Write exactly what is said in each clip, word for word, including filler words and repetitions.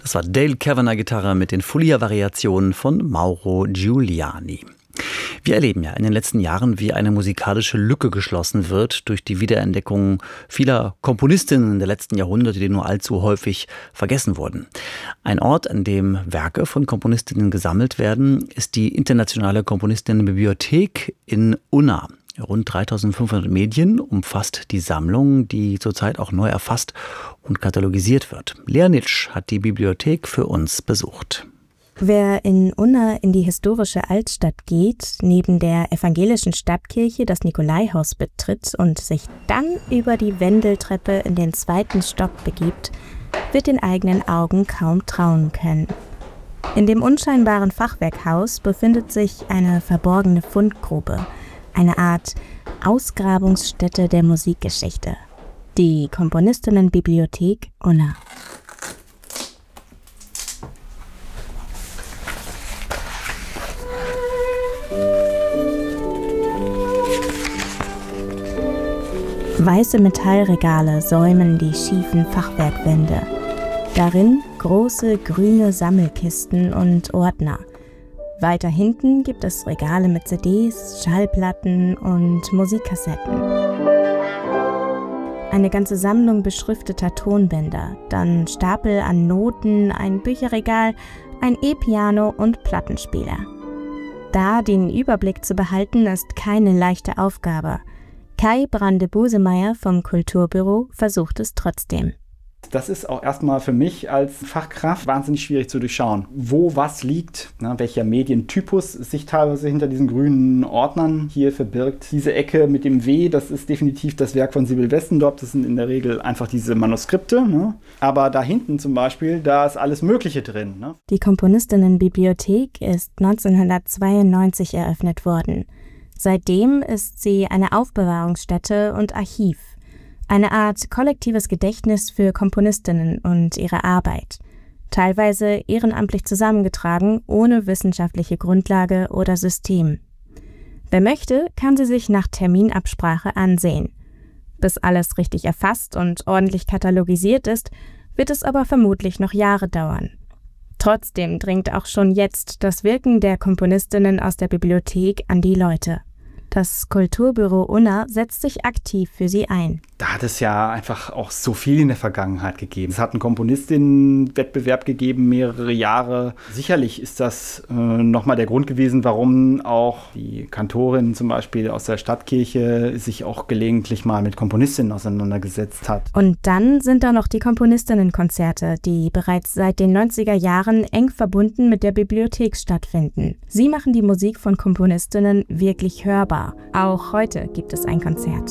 Das war Dale Kavanagh Gitarre mit den Folia-Variationen von Mauro Giuliani. Wir erleben ja in den letzten Jahren, wie eine musikalische Lücke geschlossen wird durch die Wiederentdeckung vieler Komponistinnen der letzten Jahrhunderte, die nur allzu häufig vergessen wurden. Ein Ort, an dem Werke von Komponistinnen gesammelt werden, ist die Internationale Komponistinnenbibliothek in Unna. Rund dreitausendfünfhundert Medien umfasst die Sammlung, die zurzeit auch neu erfasst und katalogisiert wird. Lea Nitsch hat die Bibliothek für uns besucht. Wer in Unna in die historische Altstadt geht, neben der evangelischen Stadtkirche das Nikolaihaus betritt und sich dann über die Wendeltreppe in den zweiten Stock begibt, wird den eigenen Augen kaum trauen können. In dem unscheinbaren Fachwerkhaus befindet sich eine verborgene Fundgrube, eine Art Ausgrabungsstätte der Musikgeschichte, die Komponistinnenbibliothek Unna. Weiße Metallregale säumen die schiefen Fachwerkwände. Darin große grüne Sammelkisten und Ordner. Weiter hinten gibt es Regale mit C Ds, Schallplatten und Musikkassetten. Eine ganze Sammlung beschrifteter Tonbänder, dann Stapel an Noten, ein Bücherregal, ein E-Piano und Plattenspieler. Da den Überblick zu behalten, ist keine leichte Aufgabe. Kai Brande-Busemeyer vom Kulturbüro versucht es trotzdem. Das ist auch erstmal für mich als Fachkraft wahnsinnig schwierig zu durchschauen, wo was liegt, ne, welcher Medientypus sich teilweise hinter diesen grünen Ordnern hier verbirgt. Diese Ecke mit dem W, das ist definitiv das Werk von Sibyl Westendorp, das sind in der Regel einfach diese Manuskripte. Ne? Aber da hinten zum Beispiel, da ist alles Mögliche drin. Ne? Die Komponistinnenbibliothek ist neunzehnhundertzweiundneunzig eröffnet worden. Seitdem ist sie eine Aufbewahrungsstätte und Archiv. Eine Art kollektives Gedächtnis für Komponistinnen und ihre Arbeit. Teilweise ehrenamtlich zusammengetragen, ohne wissenschaftliche Grundlage oder System. Wer möchte, kann sie sich nach Terminabsprache ansehen. Bis alles richtig erfasst und ordentlich katalogisiert ist, wird es aber vermutlich noch Jahre dauern. Trotzdem dringt auch schon jetzt das Wirken der Komponistinnen aus der Bibliothek an die Leute. Das Kulturbüro Unna setzt sich aktiv für sie ein. Da hat es ja einfach auch so viel in der Vergangenheit gegeben. Es hat einen Komponistinnenwettbewerb gegeben, mehrere Jahre. Sicherlich ist das äh, nochmal der Grund gewesen, warum auch die Kantorin zum Beispiel aus der Stadtkirche sich auch gelegentlich mal mit Komponistinnen auseinandergesetzt hat. Und dann sind da noch die Komponistinnenkonzerte, die bereits seit den neunziger Jahren eng verbunden mit der Bibliothek stattfinden. Sie machen die Musik von Komponistinnen wirklich hörbar. Auch heute gibt es ein Konzert.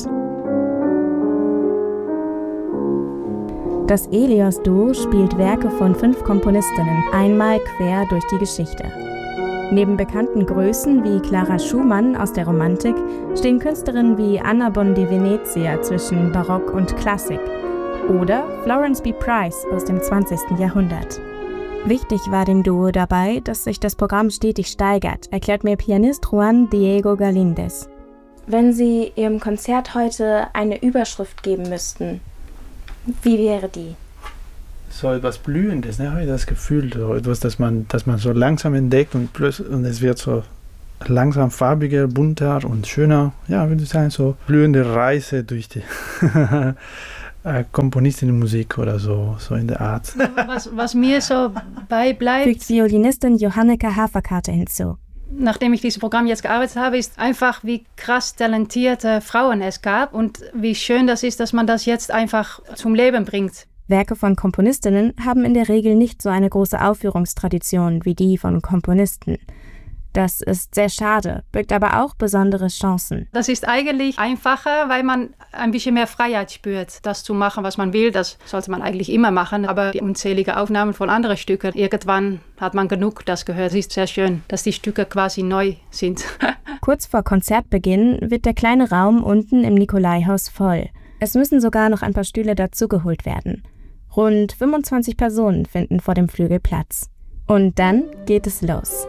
Das Elios-Duo spielt Werke von fünf Komponistinnen, einmal quer durch die Geschichte. Neben bekannten Größen wie Clara Schumann aus der Romantik stehen Künstlerinnen wie Anna Bon di Venezia zwischen Barock und Klassik oder Florence B. Price aus dem zwanzigsten Jahrhundert. Wichtig war dem Duo dabei, dass sich das Programm stetig steigert, erklärt mir Pianist Juan Diego Galíndez. Wenn Sie Ihrem Konzert heute eine Überschrift geben müssten, wie wäre die? So etwas Blühendes, ne? Habe ich das Gefühl, so etwas, das man, das man so langsam entdeckt und plötzlich und es wird so langsam farbiger, bunter und schöner. Ja, würde ich sagen, so blühende Reise durch die Komponistinnenmusik oder so, so in der Art. Was, was mir so beibleibt, fügt Violinistin Johanneke Haferkarte hinzu. Nachdem ich dieses Programm jetzt gearbeitet habe, ist einfach, wie krass talentierte Frauen es gab und wie schön das ist, dass man das jetzt einfach zum Leben bringt. Werke von Komponistinnen haben in der Regel nicht so eine große Aufführungstradition wie die von Komponisten. Das ist sehr schade, birgt aber auch besondere Chancen. Das ist eigentlich einfacher, weil man ein bisschen mehr Freiheit spürt, das zu machen, was man will. Das sollte man eigentlich immer machen, aber die unzähligen Aufnahmen von anderen Stücken, irgendwann hat man genug das gehört. Es ist sehr schön, dass die Stücke quasi neu sind. Kurz vor Konzertbeginn wird der kleine Raum unten im Nikolaihaus voll. Es müssen sogar noch ein paar Stühle dazugeholt werden. Rund fünfundzwanzig Personen finden vor dem Flügel Platz. Und dann geht es los.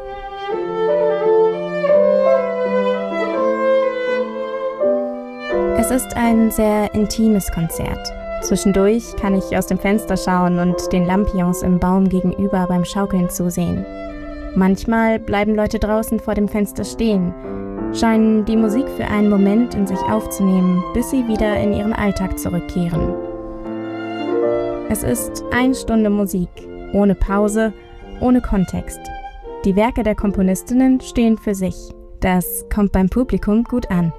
Es ist ein sehr intimes Konzert. Zwischendurch kann ich aus dem Fenster schauen und den Lampions im Baum gegenüber beim Schaukeln zusehen. Manchmal bleiben Leute draußen vor dem Fenster stehen, scheinen die Musik für einen Moment in sich aufzunehmen, bis sie wieder in ihren Alltag zurückkehren. Es ist eine Stunde Musik, ohne Pause, ohne Kontext. Die Werke der Komponistinnen stehen für sich. Das kommt beim Publikum gut an.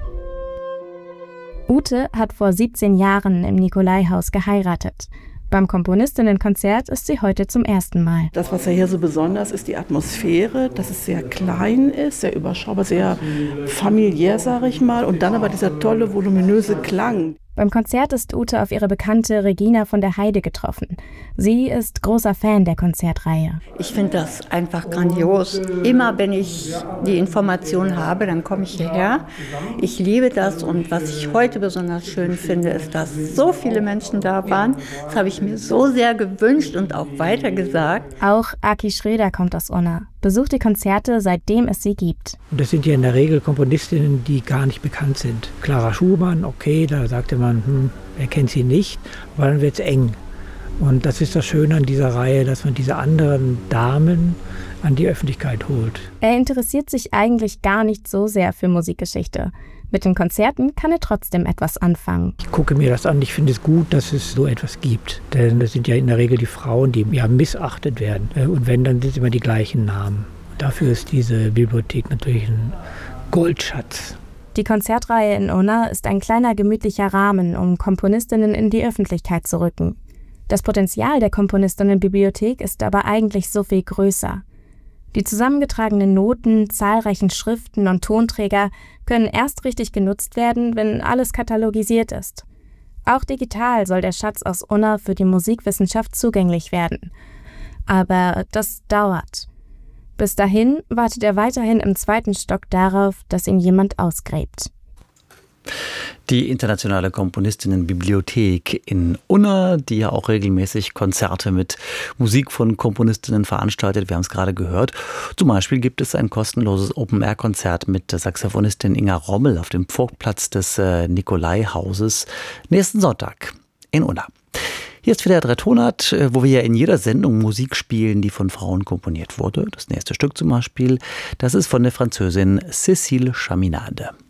Ute hat vor siebzehn Jahren im Nikolaihaus geheiratet. Beim Komponistinnenkonzert ist sie heute zum ersten Mal. Das, was ja hier so besonders ist, die Atmosphäre, dass es sehr klein ist, sehr überschaubar, sehr familiär, sage ich mal. Und dann aber dieser tolle, voluminöse Klang. Beim Konzert ist Ute auf ihre Bekannte Regina von der Heide getroffen. Sie ist großer Fan der Konzertreihe. Ich finde das einfach grandios. Immer wenn ich die Information habe, dann komme ich hierher. Ich liebe das und was ich heute besonders schön finde, ist, dass so viele Menschen da waren. Das habe ich mir so sehr gewünscht und auch weitergesagt. Auch Aki Schröder kommt aus Unna, besucht die Konzerte, seitdem es sie gibt. Und das sind ja in der Regel Komponistinnen, die gar nicht bekannt sind. Clara Schumann, okay, da sagte man, hm, wer kennt sie nicht, aber dann wird es eng. Und das ist das Schöne an dieser Reihe, dass man diese anderen Damen an die Öffentlichkeit holt. Er interessiert sich eigentlich gar nicht so sehr für Musikgeschichte. Mit den Konzerten kann er trotzdem etwas anfangen. Ich gucke mir das an, ich finde es gut, dass es so etwas gibt. Denn das sind ja in der Regel die Frauen, die ja missachtet werden. Und wenn, dann sind es immer die gleichen Namen. Dafür ist diese Bibliothek natürlich ein Goldschatz. Die Konzertreihe in Unna ist ein kleiner gemütlicher Rahmen, um Komponistinnen in die Öffentlichkeit zu rücken. Das Potenzial der Komponistinnenbibliothek ist aber eigentlich so viel größer. Die zusammengetragenen Noten, zahlreichen Schriften und Tonträger können erst richtig genutzt werden, wenn alles katalogisiert ist. Auch digital soll der Schatz aus Unna für die Musikwissenschaft zugänglich werden. Aber das dauert. Bis dahin wartet er weiterhin im zweiten Stock darauf, dass ihn jemand ausgräbt. Die internationale Komponistinnenbibliothek in Unna, die ja auch regelmäßig Konzerte mit Musik von Komponistinnen veranstaltet. Wir haben es gerade gehört. Zum Beispiel gibt es ein kostenloses Open-Air-Konzert mit der Saxophonistin Inga Rommel auf dem Pfurtplatz des äh, Nikolaihauses nächsten Sonntag in Unna. Hier ist wieder der Tonart, wo wir ja in jeder Sendung Musik spielen, die von Frauen komponiert wurde. Das nächste Stück zum Beispiel, das ist von der Französin Cécile Chaminade.